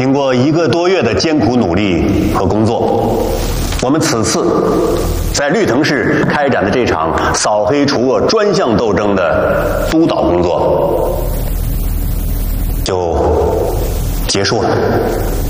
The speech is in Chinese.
经过1个多月的艰苦努力和工作，我们此次在绿藤市开展的这场扫黑除恶专项斗争的督导工作就结束了。